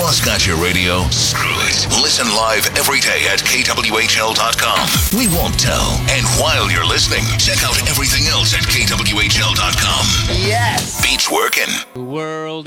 Boss got your radio? Screw it. Listen live every day at kwhl.com. We won't tell. And while you're listening, check out everything else at kwhl.com. Yes. Beats working. The world